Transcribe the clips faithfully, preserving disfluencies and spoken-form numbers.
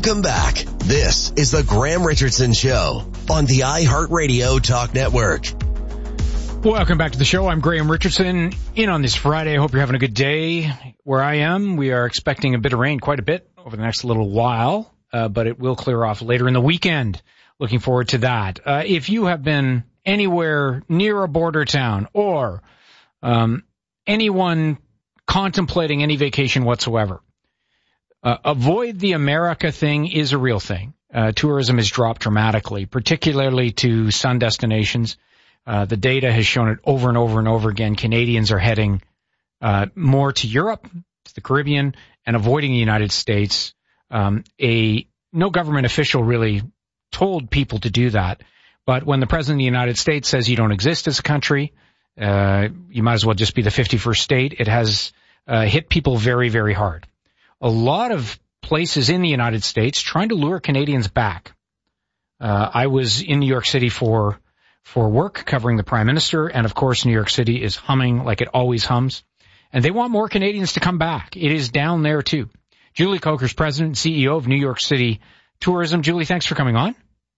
Welcome back. This is the Graham Richardson Show on the iHeartRadio Talk Network. Welcome back to the show. I'm Graham Richardson. In on this Friday. I hope you're having a good day. Where I am, we are expecting a bit of rain, quite a bit, over the next little while, uh, but it will clear off later in the weekend. Looking forward to that. Uh, if you have been anywhere near a border town or um, anyone contemplating any vacation whatsoever, Uh, avoid the America thing is a real thing. Uh, tourism has dropped dramatically, particularly to sun destinations. Uh, the data has shown it over and over and over again. Canadians are heading uh, more to Europe, to the Caribbean, and avoiding the United States. Um, a no government official really told people to do that. But when the President of the United States says you don't exist as a country, uh, you might as well just be the fifty-first state. It has uh, hit people very, very hard. A lot of places in the United States trying to lure Canadians back. Uh, I was in New York City for for work covering the Prime Minister, and of course New York City is humming like it always hums. And they want more Canadians to come back. It is down there too. Julie Coker's president and C E O of New York City Tourism. Julie, thanks for coming on.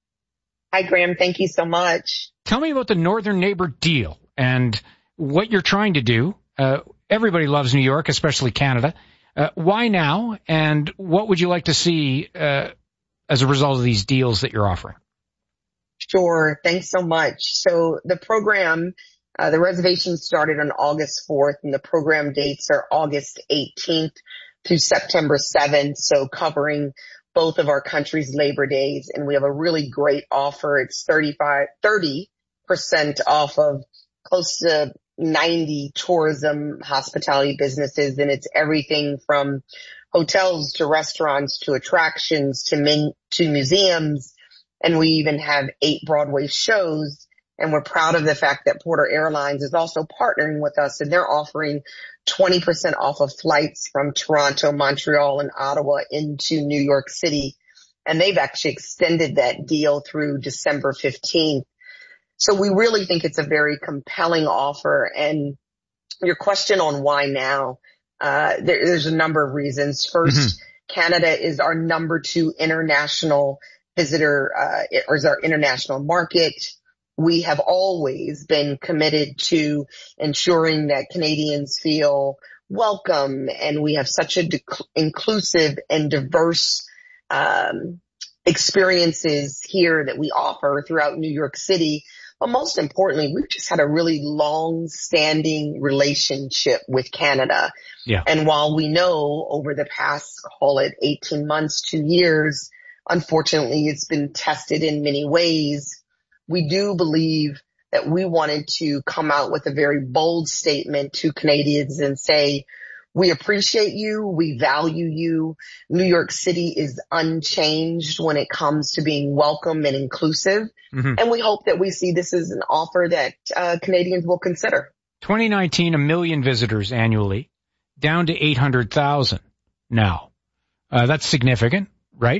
Hi, Graham. Thank you so much. Tell me about the Northern Neighbor deal and what you're trying to do. Uh, everybody loves New York, especially Canada. Uh, why now, and what would you like to see uh, as a result of these deals that you're offering? Sure. Thanks so much. So the program, uh, the reservation started on August fourth, and the program dates are August eighteenth through September seventh, so covering both of our country's Labor Days. And we have a really great offer. It's thirty-five, thirty percent off of close to ninety tourism hospitality businesses, and it's everything from hotels to restaurants to attractions to min- to museums, and we even have eight Broadway shows. And we're proud of the fact that Porter Airlines is also partnering with us, and they're offering twenty percent off of flights from Toronto, Montreal, and Ottawa into New York City, and they've actually extended that deal through December fifteenth. So we really think it's a very compelling offer. And your question on why now, uh, there, there's a number of reasons. First, mm-hmm. Canada is our number two international visitor, uh, or is our international market. We have always been committed to ensuring that Canadians feel welcome, and we have such a de- inclusive and diverse um, experiences here that we offer throughout New York City. But most importantly, we've just had a really long-standing relationship with Canada. Yeah. And while we know over the past, call it eighteen months, two years, unfortunately, it's been tested in many ways, we do believe that we wanted to come out with a very bold statement to Canadians and say, we appreciate you. We value you. New York City is unchanged when it comes to being welcome and inclusive. Mm-hmm. And we hope that we see this as an offer that uh, Canadians will consider. twenty nineteen, a million visitors annually, down to eight hundred thousand now. Uh, that's significant, right?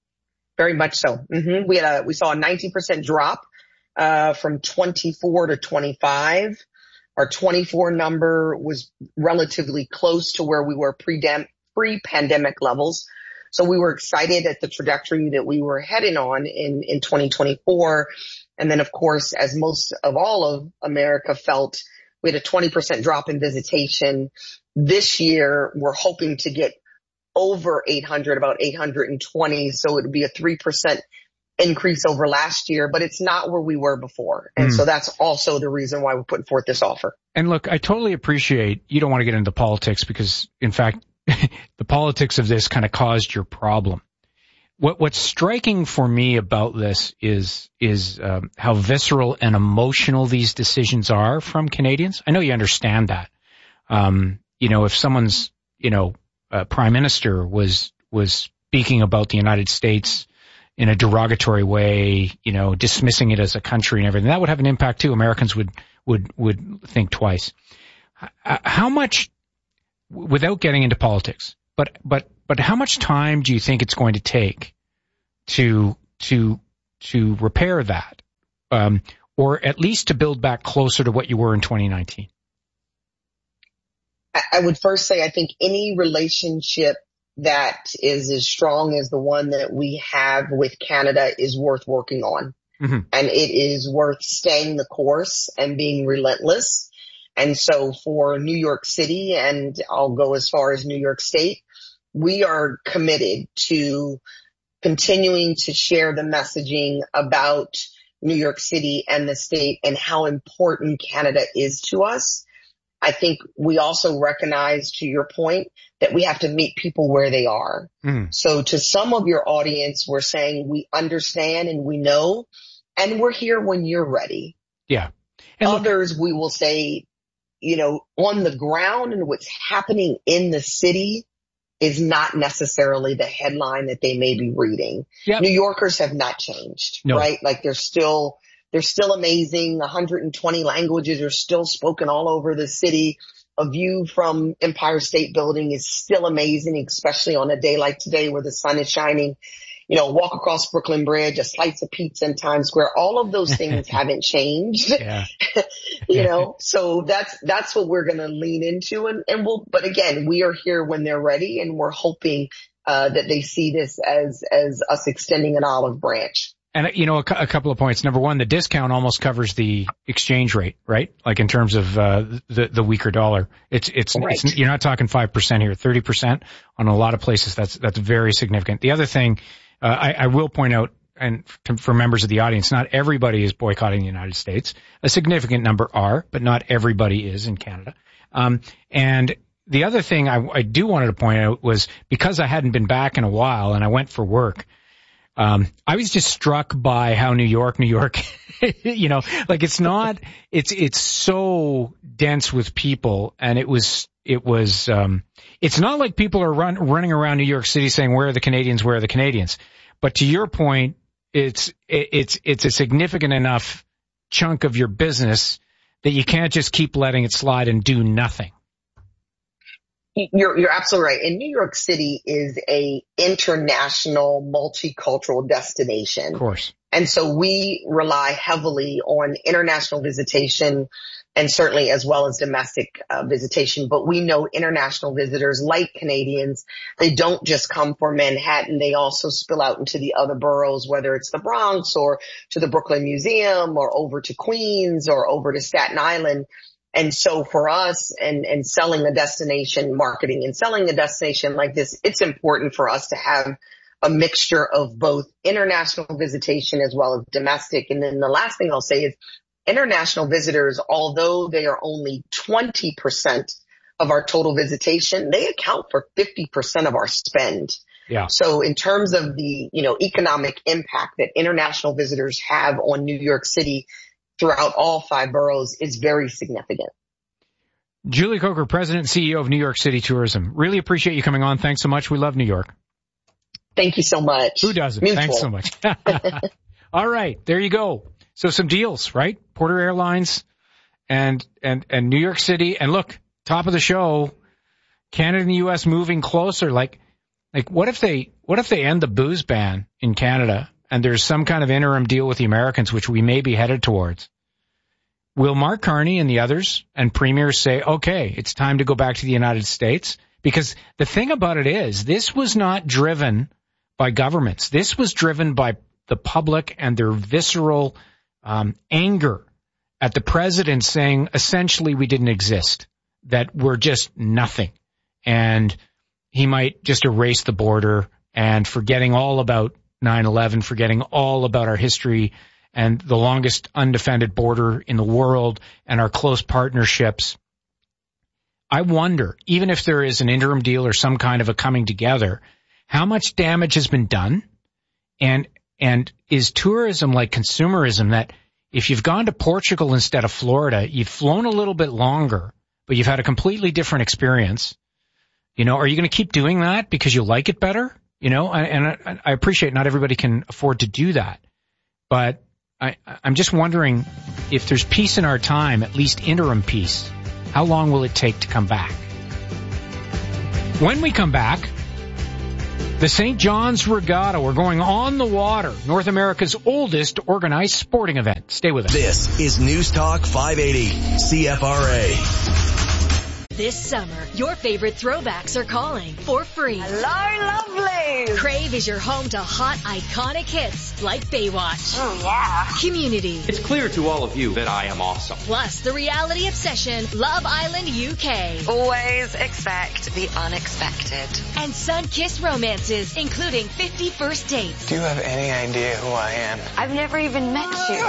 Very much so. Mm-hmm. We had a, we saw a ninety percent drop uh, from twenty-four to twenty-five. Our twenty-four number was relatively close to where we were pre-dem- pre-pandemic levels. So we were excited at the trajectory that we were heading on in, in twenty twenty-four. And then, of course, as most of all of America felt, we had a twenty percent drop in visitation. This year, we're hoping to get over eight hundred, about eight hundred twenty. So it would be a three percent increase over last year, but it's not where we were before. And mm. so that's also the reason why we're putting forth this offer. And look, I totally appreciate you don't want to get into politics because, in fact, the politics of this kind of caused your problem. What what's striking for me about this is is um, how visceral and emotional these decisions are from Canadians. I know you understand that. Um, you know, if someone's, you know, uh, prime minister was was speaking about the United States in a derogatory way, you know, dismissing it as a country and everything, that would have an impact too. Americans would would would think twice. How much, without getting into politics, but but but how much time do you think it's going to take to to to repair that, um, or at least to build back closer to what you were in twenty nineteen? I would first say I think any relationship that is as strong as the one that we have with Canada is worth working on. Mm-hmm. And it is worth staying the course and being relentless. And so for New York City, and I'll go as far as New York State, we are committed to continuing to share the messaging about New York City and the state and how important Canada is to us. I think we also recognize, to your point, that we have to meet people where they are. Mm. So to some of your audience, we're saying we understand and we know, and we're here when you're ready. Yeah. And others, look, we will say, you know, on the ground and what's happening in the city is not necessarily the headline that they may be reading. Yep. New Yorkers have not changed, no. right? Like they're still, they're still amazing. one hundred twenty languages are still spoken all over the city. A view from Empire State Building is still amazing, especially on a day like today where the sun is shining. You know, walk across Brooklyn Bridge, a slice of pizza in Times Square. All of those things haven't changed. Yeah. You know, so that's, that's what we're going to lean into. And, and we'll, but again, we are here when they're ready, and we're hoping, uh, that they see this as, as us extending an olive branch. And, you know, a, a couple of points. Number one, the discount almost covers the exchange rate, right? Like in terms of, uh, the, the weaker dollar. It's, it's, right. it's, you're not talking five percent here, thirty percent on a lot of places. That's, that's very significant. The other thing, uh, I, I will point out, and to, for members of the audience, not everybody is boycotting the United States. A significant number are, but not everybody is in Canada. Um, and the other thing I, I do wanted to point out was, because I hadn't been back in a while and I went for work, um, I was just struck by how New York, New York, you know, like it's not, it's, it's so dense with people, and it was, it was, um, it's not like people are run, running around New York City saying, where are the Canadians, where are the Canadians? But to your point, it's, it's, it's a significant enough chunk of your business that you can't just keep letting it slide and do nothing. You're, you're absolutely right. And New York City is a international multicultural destination. Of course. And so we rely heavily on international visitation, and certainly as well as domestic uh, visitation. But we know international visitors, like Canadians, they don't just come for Manhattan. They also spill out into the other boroughs, whether it's the Bronx or to the Brooklyn Museum or over to Queens or over to Staten Island. And so for us, and, and selling a destination, marketing and selling a destination like this, it's important for us to have a mixture of both international visitation as well as domestic. And then the last thing I'll say is, international visitors, although they are only twenty percent of our total visitation, they account for fifty percent of our spend. Yeah. So in terms of the, you know, economic impact that international visitors have on New York City throughout all five boroughs is very significant. Julie Coker, President and C E O of New York City Tourism. Really appreciate you coming on. Thanks so much. We love New York. Thank you so much. Who doesn't? Mutual. Thanks so much. All right. There you go. So some deals, right? Porter Airlines and, and, and New York City. And look, top of the show, Canada and the U S moving closer. Like, like what if they, what if they end the booze ban in Canada and there's some kind of interim deal with the Americans, which we may be headed towards? Will Mark Carney and the others and premiers say, okay, it's time to go back to the United States? Because the thing about it is, this was not driven by governments. This was driven by the public and their visceral um, anger at the president saying, essentially, we didn't exist, that we're just nothing. And he might just erase the border, and forgetting all about nine eleven, forgetting all about our history and the longest undefended border in the world and our close partnerships. I wonder, even if there is an interim deal or some kind of a coming together, how much damage has been done? And, and is tourism like consumerism, that if you've gone to Portugal instead of Florida, you've flown a little bit longer, but you've had a completely different experience? You know, are you going to keep doing that because you like it better? You know, and I, I appreciate not everybody can afford to do that, but I, I'm just wondering if there's peace in our time, at least interim peace. How long will it take to come back? When we come back, the Saint John's Regatta. We're going on the water, North America's oldest organized sporting event. Stay with us. This is News Talk five eighty C F R A. This summer, your favorite throwbacks are calling for free. Hello, lovely. Crave is your home to hot, iconic hits like Baywatch. Oh, yeah. Community. It's clear to all of you that I am awesome. Plus, the reality obsession, Love Island U K. Always expect the unexpected. And sun-kissed romances, including fifty First Dates. Do you have any idea who I am? I've never even met you.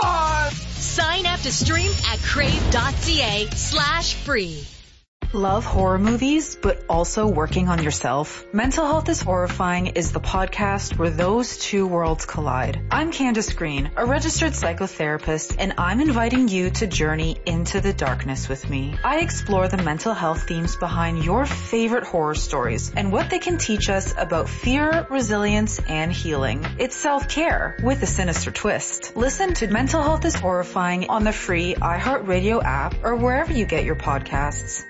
Sign up to stream at crave.ca slash free. Love horror movies, but also working on yourself? Mental Health is Horrifying is the podcast where those two worlds collide. I'm Candace Green, a registered psychotherapist, and I'm inviting you to journey into the darkness with me. I explore the mental health themes behind your favorite horror stories and what they can teach us about fear, resilience, and healing. It's self-care with a sinister twist. Listen to Mental Health is Horrifying on the free iHeartRadio app or wherever you get your podcasts.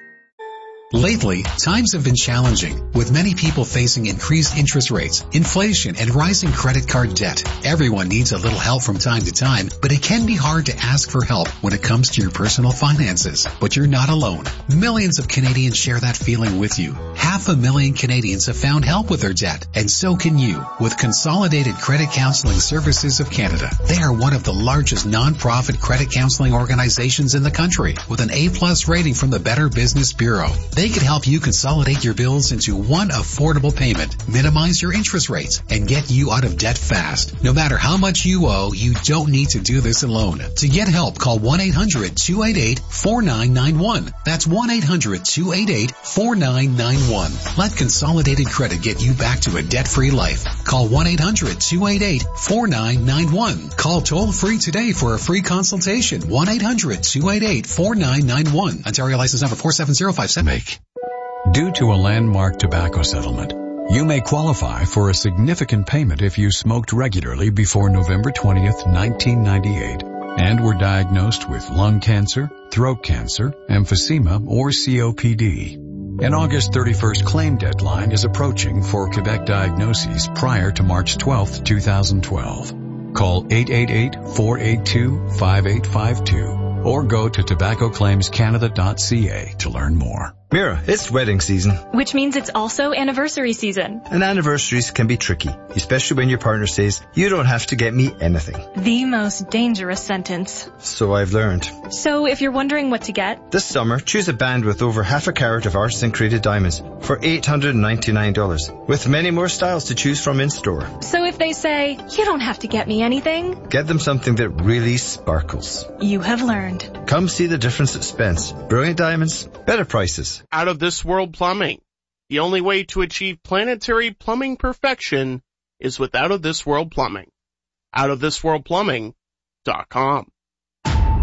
Lately, times have been challenging, with many people facing increased interest rates, inflation, and rising credit card debt. Everyone needs a little help from time to time, but it can be hard to ask for help when it comes to your personal finances. But you're not alone. Millions of Canadians share that feeling with you. Half a million Canadians have found help with their debt, and so can you with Consolidated Credit Counseling Services of Canada. They are one of the largest non-profit credit counseling organizations in the country, with an A-plus rating from the Better Business Bureau. They can help you consolidate your bills into one affordable payment, minimize your interest rates, and get you out of debt fast. No matter how much you owe, you don't need to do this alone. To get help, call one eight hundred two eight eight four nine nine one. That's one eight hundred two eight eight four nine nine one. Let Consolidated Credit get you back to a debt-free life. Call one eight hundred two eight eight four nine nine one. Call toll-free today for a free consultation. one eight hundred two eight eight four nine nine one. Ontario license number four seven zero five seven. Make. Due to a landmark tobacco settlement, you may qualify for a significant payment if you smoked regularly before November twentieth, nineteen ninety-eight, and were diagnosed with lung cancer, throat cancer, emphysema, or C O P D. An August thirty-first claim deadline is approaching for Quebec diagnoses prior to March twelfth, twenty twelve. Call eight eight eight four eight two five eight five two or go to tobacco claims canada dot c a to learn more. Mira, it's wedding season. Which means it's also anniversary season. And anniversaries can be tricky, especially when your partner says, you don't have to get me anything. The most dangerous sentence. So I've learned. So if you're wondering what to get, this summer, choose a band with over half a carat of artisan created diamonds for eight hundred ninety-nine dollars, with many more styles to choose from in store. So if they say, you don't have to get me anything, get them something that really sparkles. You have learned. Come see the difference at Spence. Brilliant diamonds, better prices. Out of This World Plumbing. The only way to achieve planetary plumbing perfection is with Out of This World Plumbing. out of this world plumbing dot com.